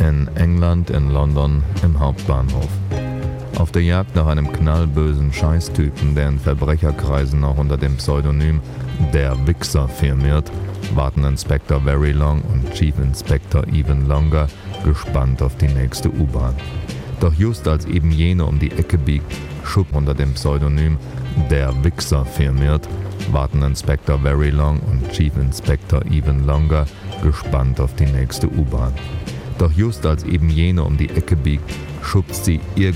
In England, in London, im Hauptbahnhof. Auf der Jagd nach einem knallbösen Scheißtypen, der in Verbrecherkreisen auch unter dem Pseudonym Der Wichser firmiert, warten Inspector Very Long und Chief Inspector Even Longer gespannt auf die nächste U-Bahn. Doch just als eben jene um die Ecke biegt, unter dem Pseudonym Der Wichser firmiert, warten Inspector Very Long und Chief Inspector Even Longer gespannt auf die nächste U-Bahn. Doch just als eben jene um die Ecke biegt, schubst sie